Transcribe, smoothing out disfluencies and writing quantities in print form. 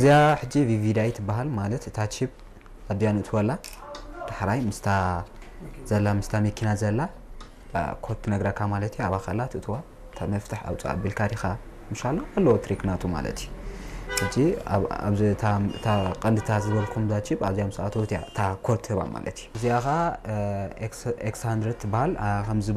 እዚኣ ሕጂ ቪቪዳይ ትበሃል ማለት እታ ቺፕ ኣድያን እትወላ ድሕራይ ምስታ ዘላ ምስታ መኪና ዘላ ኮድ ነግረካ ማለት እዩ ኣባኸላት እትዋ ተመፍትሕ ኣውፃ ኣቢልካ ዲኻ ኢንሻአላህ ኣሎ ትሪክናቱ ማለት እዩ ሕጂ ኣብዚ ታ ቀንድታ ዝበልኩም ዛ ቺፕ ኣዝያም ሰዓት ወትያ ታ ኮድ ትባ ማለት እዩ እዚኣ ኻ X100 ትበሃል ከምዚ